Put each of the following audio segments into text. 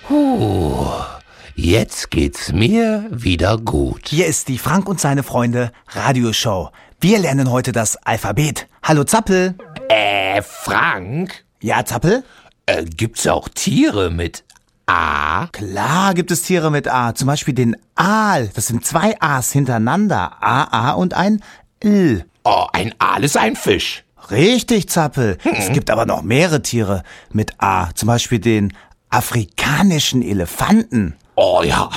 Jetzt geht's mir wieder gut. Hier ist die Frank und seine Freunde Radioshow. Wir lernen heute das Alphabet. Hallo Zappel. Frank? Ja, Zappel? Gibt's auch Tiere mit A? Klar gibt es Tiere mit A. Zum Beispiel den Aal. Das sind 2 A's hintereinander. A und ein L. Oh, ein Aal ist ein Fisch. Richtig, Zappel. Es gibt aber noch mehrere Tiere mit A. Zum Beispiel den afrikanischen Elefanten. Oh ja.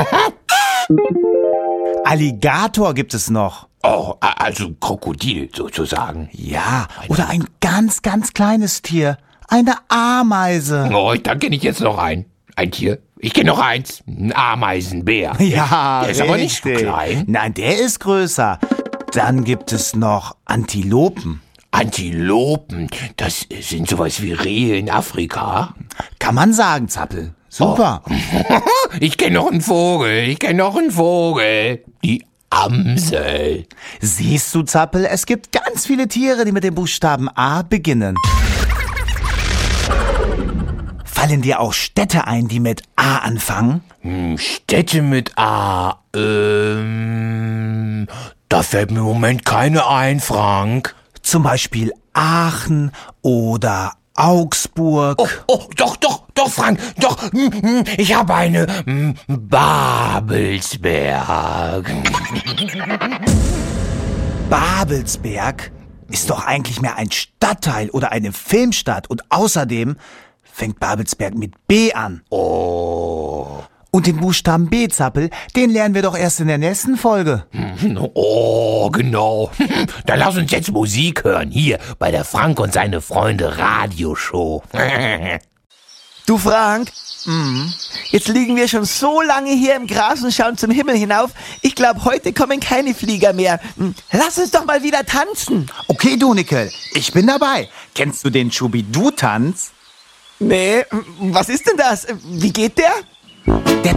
Alligator gibt es noch. Oh, also Krokodil sozusagen. Ja, oder ein ganz, ganz kleines Tier. Eine Ameise. Oh, dann kenne ich jetzt noch ein Tier. Ich kenne noch eins. Ein Ameisenbär. Ja, der ist aber nicht so klein. Nein, der ist größer. Dann gibt es noch Antilopen. Antilopen, das sind sowas wie Rehe in Afrika. Kann man sagen, Zappel. Super. Oh. Ich kenne noch einen Vogel. Die Amsel. Siehst du, Zappel, es gibt ganz viele Tiere, die mit dem Buchstaben A beginnen. Fallen dir auch Städte ein, die mit A anfangen? Städte mit A, da fällt mir im Moment keine ein, Frank. Zum Beispiel Aachen oder Augsburg. Oh, doch, Frank, doch. Ich habe eine Babelsberg. Babelsberg ist doch eigentlich mehr ein Stadtteil oder eine Filmstadt. Und außerdem fängt Babelsberg mit B an. Oh. Und den Buchstaben B, Zappel, den lernen wir doch erst in der nächsten Folge. Oh, genau. Dann lass uns jetzt Musik hören, hier bei der Frank und seine Freunde Radioshow. Du Frank, jetzt liegen wir schon so lange hier im Gras und schauen zum Himmel hinauf. Ich glaube, heute kommen keine Flieger mehr. Lass uns doch mal wieder tanzen. Okay, du Nickel, ich bin dabei. Kennst du den Schubidu-Tanz? Nee, was ist denn das? Wie geht der?